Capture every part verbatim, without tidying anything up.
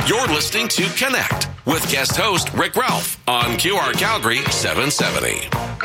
You're listening to Connect with guest host Rick Ralph on Q R Calgary seven seventy.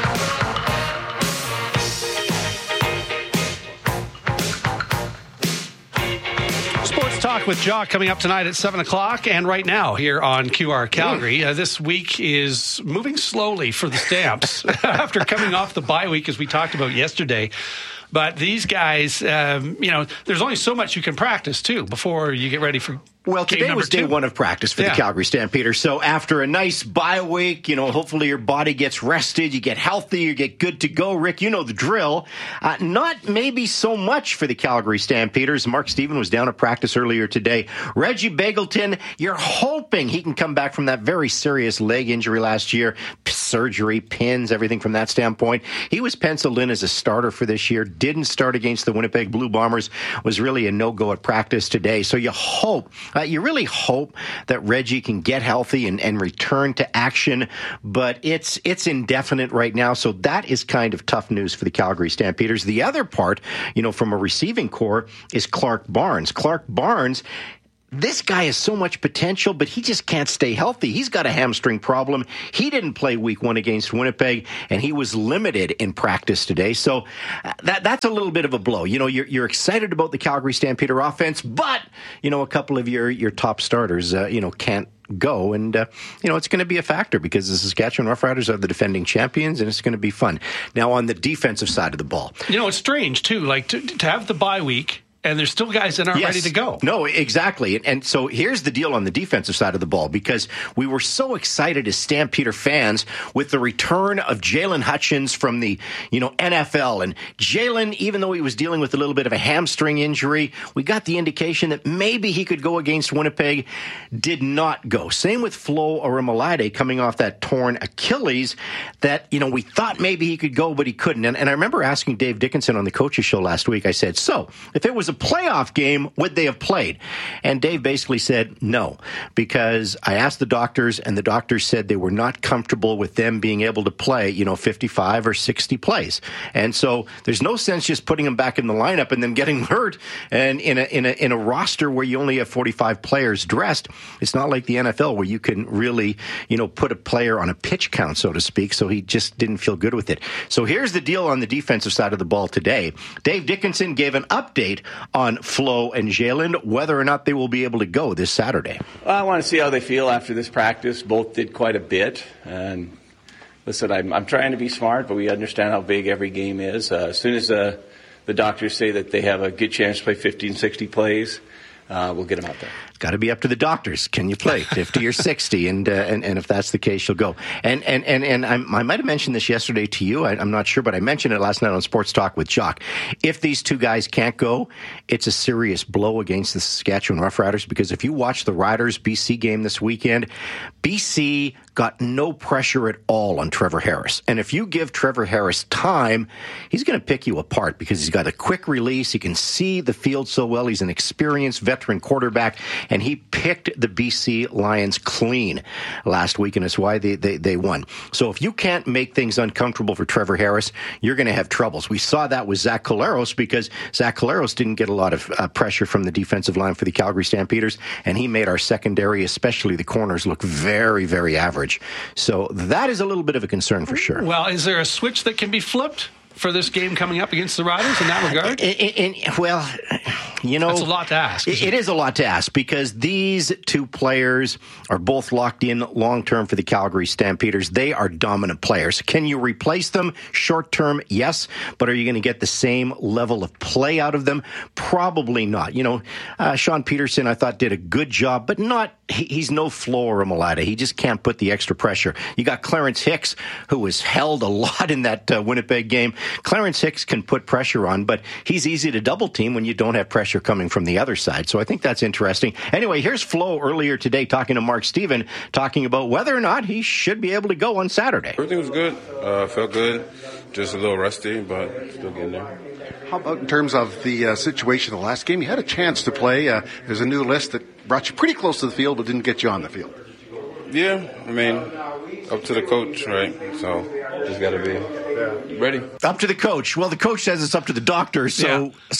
Sports Talk with Jock coming up tonight at seven o'clock and right now here on Q R Calgary. Uh, this week is moving slowly for the Stamps after coming off the bye week, as we talked about yesterday. But these guys, um, you know, there's only so much you can practice, too, before you get ready for Well, today was day two. one of practice for yeah. the Calgary Stampeders. So after a nice bye week, you know, hopefully your body gets rested, you get healthy, you get good to go. Rick, you know the drill. Uh, not maybe so much for the Calgary Stampeders. Mark Stephen was down at practice earlier today. Reggie Begelton, you're hoping he can come back from that very serious leg injury last year. Surgery, pins, everything from that standpoint. He was penciled in as a starter for this year. Didn't start against the Winnipeg Blue Bombers. Was really a no-go at practice today. So you hope... Uh, you really hope that Reggie can get healthy and, and return to action, but it's it's indefinite right now, so that is kind of tough news for the Calgary Stampeders. The other part, you know, from a receiving core is Clark Barnes. Clark Barnes, this guy has so much potential, but he just can't stay healthy. He's got a hamstring problem. He didn't play week one against Winnipeg, and he was limited in practice today. So uh, that that's a little bit of a blow. You know, you're, you're excited about the Calgary Stampeder offense, but, you know, a couple of your, your top starters, uh, you know, can't go. And, uh, you know, it's going to be a factor because the Saskatchewan Roughriders are the defending champions, and it's going to be fun. Now, on the defensive side of the ball. You know, it's strange, too, like to, to have the bye week, and there's still guys that aren't yes. ready to go. No, exactly. And, and so here's the deal on the defensive side of the ball, because we were so excited as Stampeder fans with the return of Jalen Hutchins from the, you know, N F L. And Jalen, even though he was dealing with a little bit of a hamstring injury, we got the indication that maybe he could go against Winnipeg. Did not go. Same with Flo Orimolade coming off that torn Achilles that, you know, we thought maybe he could go, but he couldn't. And, and I remember asking Dave Dickinson on the coaches show last week, I said, so if it was a playoff game, would they have played? And Dave basically said no, because I asked the doctors, and the doctors said they were not comfortable with them being able to play, you know, fifty-five or sixty plays. And so there's no sense just putting them back in the lineup and then getting hurt. And in a in a in a roster where you only have forty-five players dressed, it's not like the N F L where you can really, you know, put a player on a pitch count, so to speak. So he just didn't feel good with it. So here's the deal on the defensive side of the ball today. Dave Dickinson gave an update on Flo and Jalen, whether or not they will be able to go this Saturday. Well, I want to see how they feel after this practice. Both did quite a bit. And listen, I'm, I'm trying to be smart, but we understand how big every game is. Uh, as soon as uh, the doctors say that they have a good chance to play fifty and sixty plays, uh, we'll get them out there. It's got to be up to the doctors. Can you play fifty or sixty? And, uh, and and if that's the case, you'll go. And and and and I'm, I might have mentioned this yesterday to you. I, I'm not sure, but I mentioned it last night on Sports Talk with Jock. If these two guys can't go, it's a serious blow against the Saskatchewan Roughriders, because if you watch the Riders B C game this weekend, B C got no pressure at all on Trevor Harris. And if you give Trevor Harris time, he's going to pick you apart because he's got a quick release. He can see the field so well. He's an experienced veteran quarterback, and he picked the B C Lions clean last week, and it's why they, they, they won. So if you can't make things uncomfortable for Trevor Harris, you're going to have troubles. We saw that with Zach Collaros, because Zach Collaros didn't get a lot of uh, pressure from the defensive line for the Calgary Stampeders, and he made our secondary, especially the corners, look very, very average. So that is a little bit of a concern for sure. Well, is there a switch that can be flipped for this game coming up against the Riders in that regard? In, in, in, well, you know, that's a lot to ask. It, it is a lot to ask, because these two players are both locked in long-term for the Calgary Stampeders. They are dominant players. Can you replace them short-term? Yes. But are you going to get the same level of play out of them? Probably not. You know, uh, Sean Peterson, I thought, did a good job, but not, he, he's no Flo Orimolade. He just can't put the extra pressure. You got Clarence Hicks, who was held a lot in that uh, Winnipeg game. Clarence Hicks can put pressure on, but he's easy to double team when you don't have pressure coming from the other side. So I think that's interesting. Anyway, here's Flo earlier today talking to Mark Stephen, talking about whether or not he should be able to go on Saturday. Everything was good. Uh, felt good. Just a little rusty, but still getting there. How about in terms of the uh, situation of the last game? You had a chance to play. Uh, there's a new list that brought you pretty close to the field but didn't get you on the field. Yeah, I mean, up to the coach, right? So just got to be ready. Up to the coach. Well, the coach says it's up to the doctor. So, yeah. so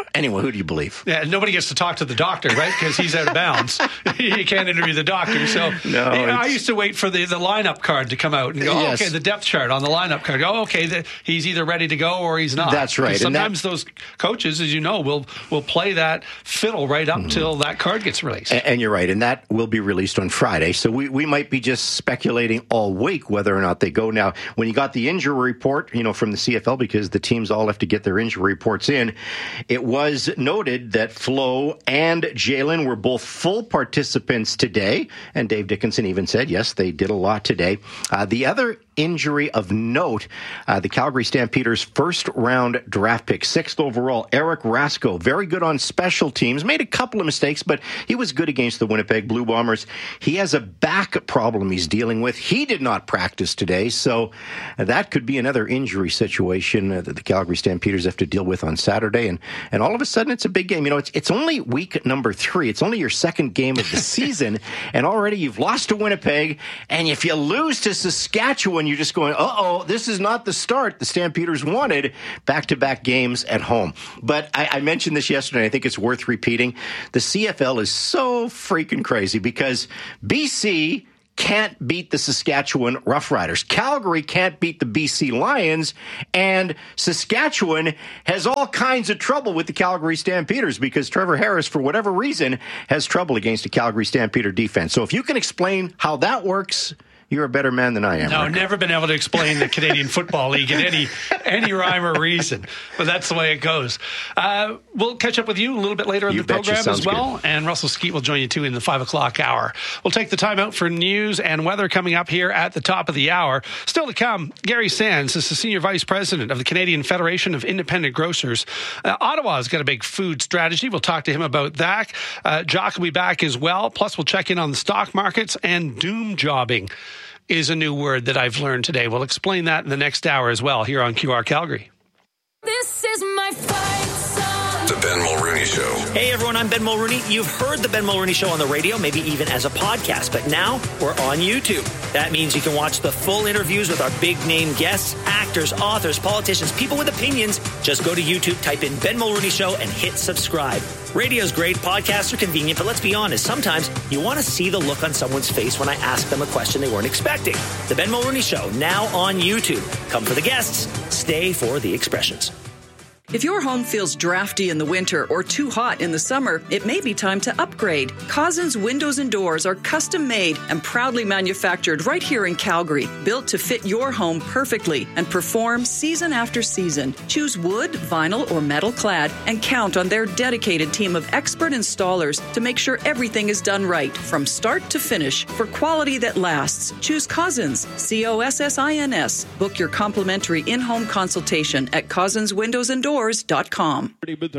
Anyway, who do you believe? Yeah, nobody gets to talk to the doctor, right? Because he's out of bounds. You can't interview the doctor. So no, you know, I used to wait for the, the lineup card to come out and go, oh, yes. okay, the depth chart on the lineup card. Oh, okay, the, he's either ready to go or he's not. That's right. Sometimes that, those coaches, as you know, will will play that fiddle right up mm-hmm. till that card gets released. And, and you're right, and that will be released on Friday. So we, we might be just speculating all week whether or not they go. Now, when you got the injury report, you know, from the C F L, because the teams all have to get their injury reports in, it was noted that Flo and Jalen were both full participants today. And Dave Dickinson even said, yes, they did a lot today. Uh, the other injury of note, uh, the Calgary Stampeders' first-round draft pick, sixth overall, Eric Rasko, very good on special teams, made a couple of mistakes, but he was good against the Winnipeg Blue Bombers. He has a back problem he's dealing with. He did not practice today, so that could be another injury situation uh, that the Calgary Stampeders have to deal with on Saturday, and, and all of a sudden it's a big game. You know, it's, it's only week number three. It's only your second game of the season, and already you've lost to Winnipeg, and if you lose to Saskatchewan, you're just going, uh-oh, this is not the start the Stampeders wanted, back-to-back games at home. But I, I mentioned this yesterday, I think it's worth repeating. The C F L is so freaking crazy because B C can't beat the Saskatchewan Roughriders. Calgary can't beat the B C Lions, and Saskatchewan has all kinds of trouble with the Calgary Stampeders because Trevor Harris, for whatever reason, has trouble against the Calgary Stampeder defense. So if you can explain how that works, you're a better man than I am. No, Rick. Never been able to explain the Canadian Football League in any any rhyme or reason, but that's the way it goes. Uh, we'll catch up with you a little bit later in You the program as well, good. and Russell Skeet will join you too in the five o'clock hour. We'll take the time out for news and weather coming up here at the top of the hour. Still to come, Gary Sands is the Senior Vice President of the Canadian Federation of Independent Grocers. Uh, Ottawa's got a big food strategy. We'll talk to him about that. Uh, Jock will be back as well. Plus, we'll check in on the stock markets and doom jobbing is a new word that I've learned today. We'll explain that in the next hour as well here on Q R Calgary. This is my fight song. The Ben Mulrooney Show. Hey everyone, I'm Ben Mulrooney. You've heard the Ben Mulrooney Show on the radio, maybe even as a podcast, but now we're on YouTube. That means you can watch the full interviews with our big name guests, actors, authors, politicians, people with opinions. Just go to YouTube, type in Ben Mulrooney Show, and hit subscribe. Radio's great, podcasts are convenient, but let's be honest, sometimes you want to see the look on someone's face when I ask them a question they weren't expecting. The Ben Mulrooney Show, now on YouTube. Come for the guests, stay for the expressions. If your home feels drafty in the winter or too hot in the summer, it may be time to upgrade. Cousins Windows and Doors are custom made and proudly manufactured right here in Calgary, built to fit your home perfectly and perform season after season. Choose wood, vinyl, or metal clad and count on their dedicated team of expert installers to make sure everything is done right from start to finish for quality that lasts. Choose Cousins, C O S S I N S. Book your complimentary in-home consultation at cousins windows and doors dot com.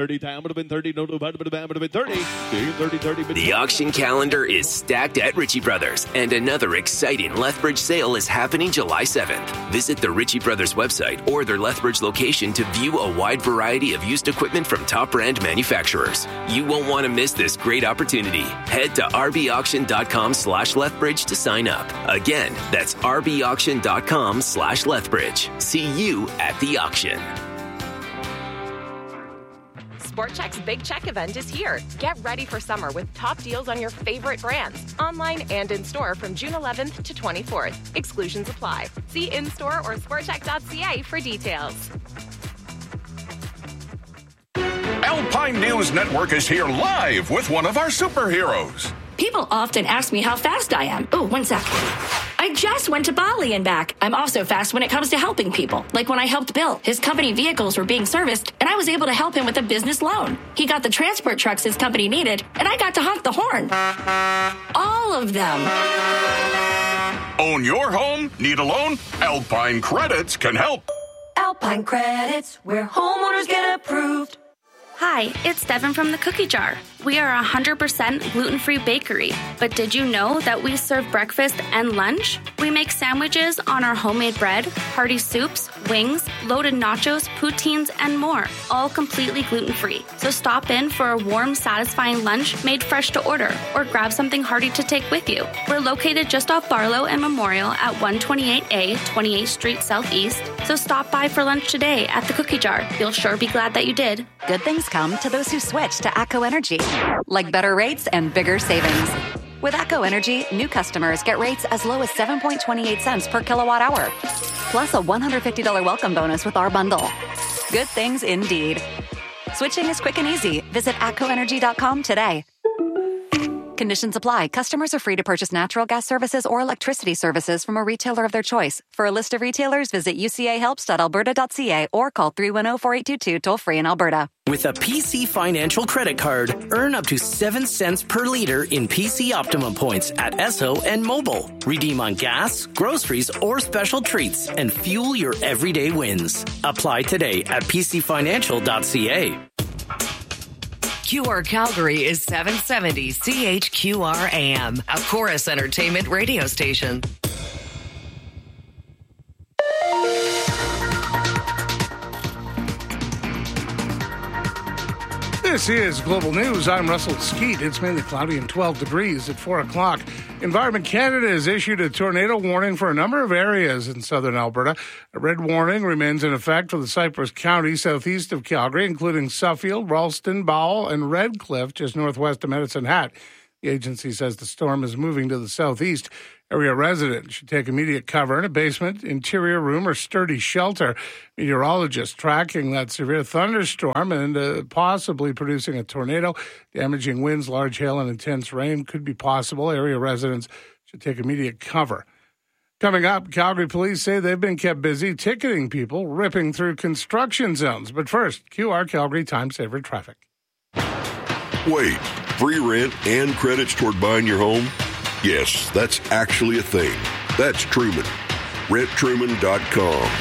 The auction calendar is stacked at Ritchie Brothers, and another exciting Lethbridge sale is happening July seventh. Visit the Ritchie Brothers website or their Lethbridge location to view a wide variety of used equipment from top brand manufacturers. You won't want to miss this great opportunity. Head to rbauction.com slash Lethbridge to sign up. Again, that's rbauction.com slash Lethbridge. See you at the auction. Sport Chek's Big Check event is here. Get ready for summer with top deals on your favorite brands, online and in-store from June eleventh to twenty-fourth. Exclusions apply. See in-store or sport chek dot c a for details. Alpine News Network is here live with one of our superheroes. People often ask me how fast I am. Oh, one sec. I just went to Bali and back. I'm also fast when it comes to helping people. Like when I helped Bill. His company vehicles were being serviced, and I was able to help him with a business loan. He got the transport trucks his company needed, and I got to honk the horn. All of them. Own your home? Need a loan? Alpine Credits can help. Alpine Credits, where homeowners get approved. Hi, it's Devin from the Cookie Jar. We are a one hundred percent gluten-free bakery, but did you know that we serve breakfast and lunch? We make sandwiches on our homemade bread, hearty soups, wings, loaded nachos, poutines, and more, all completely gluten-free. So stop in for a warm, satisfying lunch made fresh to order, or grab something hearty to take with you. We're located just off Barlow and Memorial at one twenty-eight A, twenty-eighth Street Southeast, so stop by for lunch today at the Cookie Jar. You'll sure be glad that you did. Good things come to those who switch to ATCO Energy, like better rates and bigger savings. With ATCO Energy, new customers get rates as low as seven point two eight cents per kilowatt hour, plus a one hundred fifty dollars welcome bonus with our bundle. Good things indeed. Switching is quick and easy. Visit atco energy dot com today. Conditions apply. Customers are free to purchase natural gas services or electricity services from a retailer of their choice. For a list of retailers, visit u c a helps dot alberta dot c a or call three one zero, four eight two two toll free in Alberta. With a P C Financial credit card, earn up to seven cents per liter in P C Optimum points at Esso and Mobile. Redeem on gas, groceries, or special treats and fuel your everyday wins. Apply today at p c financial dot c a. Q R Calgary is seven seventy C H Q R A M, a Chorus Entertainment radio station. This is Global News. I'm Russell Skeet. It's mainly cloudy and twelve degrees at four o'clock. Environment Canada has issued a tornado warning for a number of areas in southern Alberta. A red warning remains in effect for the Cypress County southeast of Calgary, including Suffield, Ralston, Bowell, and Redcliffe, just northwest of Medicine Hat. The agency says the storm is moving to the southeast. Area residents should take immediate cover in a basement, interior room, or sturdy shelter. Meteorologists tracking that severe thunderstorm and uh, possibly producing a tornado. Damaging winds, large hail, and intense rain could be possible. Area residents should take immediate cover. Coming up, Calgary police say they've been kept busy ticketing people ripping through construction zones. But first, Q R Calgary Time Saver Traffic. Wait, free rent and credits toward buying your home? Yes, that's actually a thing. That's Truman. rent truman dot com.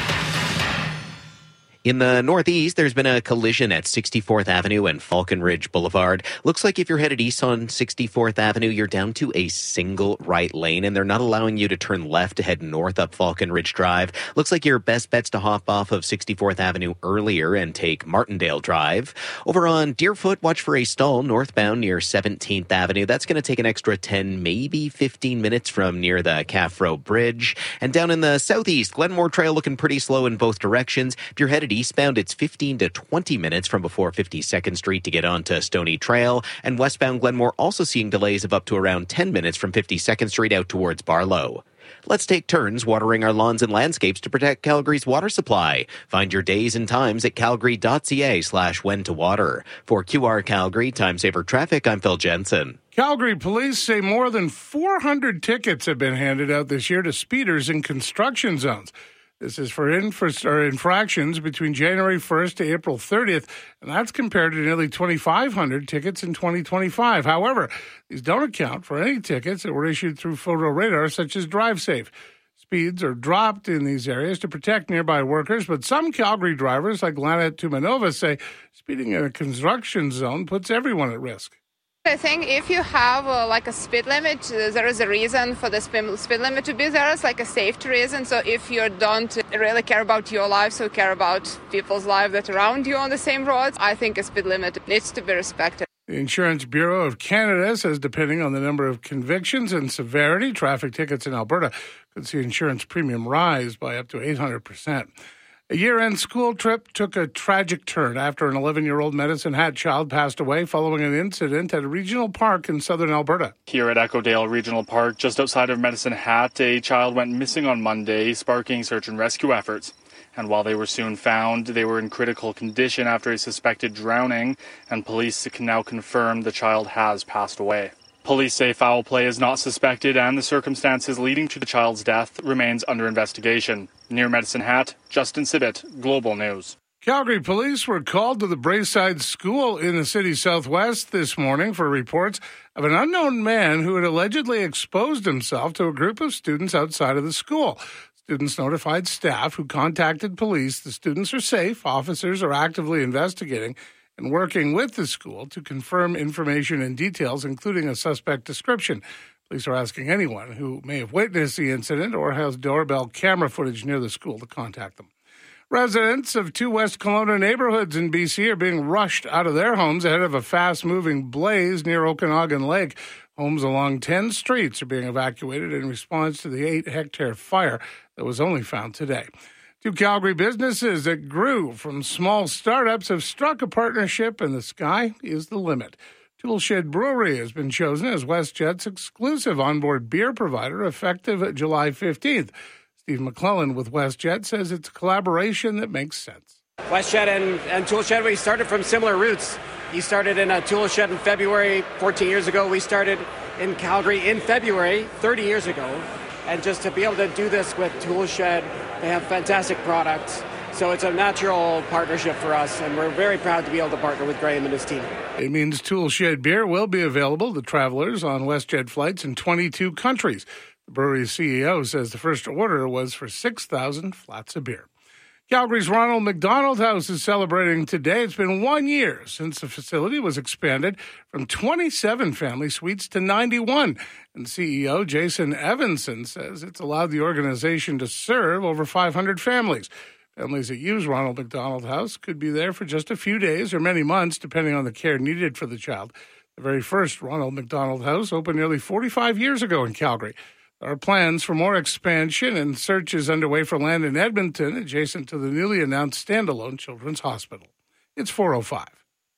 In the Northeast, there's been a collision at sixty-fourth Avenue and Falcon Ridge Boulevard. Looks like if you're headed east on sixty-fourth Avenue, you're down to a single right lane, and they're not allowing you to turn left to head north up Falcon Ridge Drive. Looks like your best bet's to hop off of sixty-fourth Avenue earlier and take Martindale Drive. Over on Deerfoot, watch for a stall northbound near seventeenth Avenue. That's going to take an extra ten, maybe fifteen minutes from near the Caffro Bridge. And down in the southeast, Glenmore Trail looking pretty slow in both directions. If you're headed eastbound, it's fifteen to twenty minutes from before fifty-second Street to get onto Stony Trail. And westbound Glenmore also seeing delays of up to around ten minutes from fifty-second Street out towards Barlow. Let's take turns watering our lawns and landscapes to protect Calgary's water supply. Find your days and times at calgary dot c a slash when to water. For Q R Calgary Time Saver Traffic, I'm Phil Jensen. Calgary police say more than four hundred tickets have been handed out this year to speeders in construction zones. This is for infra- or infractions between January first to April thirtieth, and that's compared to nearly twenty-five hundred tickets in twenty twenty-five. However, these don't account for any tickets that were issued through photo radar, such as DriveSafe. Speeds are dropped in these areas to protect nearby workers, but some Calgary drivers, like Lana Tumanova, say speeding in a construction zone puts everyone at risk. I think if you have uh, like a speed limit, uh, there is a reason for the speed, speed limit to be there. It's like a safety reason. So if you don't really care about your life, so care about people's lives that are around you on the same roads, I think a speed limit needs to be respected. The Insurance Bureau of Canada says depending on the number of convictions and severity, traffic tickets in Alberta could see insurance premium rise by up to eight hundred percent. A year-end school trip took a tragic turn after an eleven-year-old Medicine Hat child passed away following an incident at a regional park in southern Alberta. Here at Echodale Regional Park, just outside of Medicine Hat, a child went missing on Monday, sparking search and rescue efforts. And while they were soon found, they were in critical condition after a suspected drowning, and police can now confirm the child has passed away. Police say foul play is not suspected and the circumstances leading to the child's death remains under investigation. Near Medicine Hat, Justin Sibbett, Global News. Calgary police were called to the Braeside School in the city's southwest this morning for reports of an unknown man who had allegedly exposed himself to a group of students outside of the school. Students notified staff who contacted police. The students are safe. Officers are actively investigating and working with the school to confirm information and details, including a suspect description. Police are asking anyone who may have witnessed the incident or has doorbell camera footage near the school to contact them. Residents of two West Kelowna neighborhoods in B C are being rushed out of their homes ahead of a fast-moving blaze near Okanagan Lake. Homes along ten streets are being evacuated in response to the eight-hectare fire that was only found today. Two Calgary businesses that grew from small startups have struck a partnership, and the sky is the limit. Toolshed Brewery has been chosen as WestJet's exclusive onboard beer provider effective July fifteenth. Steve McClellan with WestJet says it's a collaboration that makes sense. WestJet and, and Toolshed, we started from similar roots. He started in a Toolshed in February fourteen years ago. We started in Calgary in February thirty years ago. And just to be able to do this with Toolshed, they have fantastic products. So it's a natural partnership for us, and we're very proud to be able to partner with Graham and his team. It means Toolshed beer will be available to travelers on WestJet flights in twenty-two countries. The brewery's C E O says the first order was for six thousand flats of beer. Calgary's Ronald McDonald House is celebrating today. It's been one year since the facility was expanded from twenty-seven family suites to ninety-one. And C E O Jason Evanson says it's allowed the organization to serve over five hundred families. Families that use Ronald McDonald House could be there for just a few days or many months, depending on the care needed for the child. The very first Ronald McDonald House opened nearly forty-five years ago in Calgary. There are plans for more expansion, and search is underway for land in Edmonton adjacent to the newly announced standalone children's hospital. It's four oh five.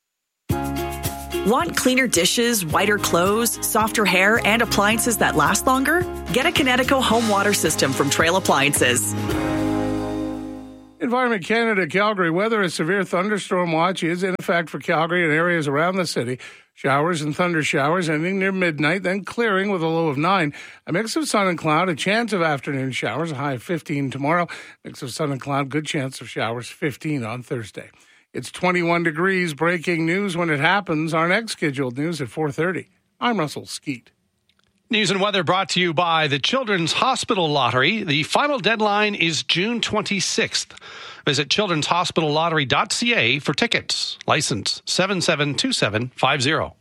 Want cleaner dishes, whiter clothes, softer hair, and appliances that last longer? Get a Kinetico home water system from Trail Appliances. Environment Canada Calgary weather. A severe thunderstorm watch is in effect for Calgary and areas around the city. Showers and thunder showers ending near midnight, then clearing with a low of nine. A mix of sun and cloud, a chance of afternoon showers, a high of fifteen tomorrow. Mix of sun and cloud, good chance of showers, fifteen on Thursday. It's twenty-one degrees. Breaking news when it happens. Our next scheduled news at four thirty. I'm Russell Skeet. News and weather brought to you by the Children's Hospital Lottery. The final deadline is June twenty-sixth. Visit children's hospital lottery dot c a for tickets. License seven seven two seven five zero.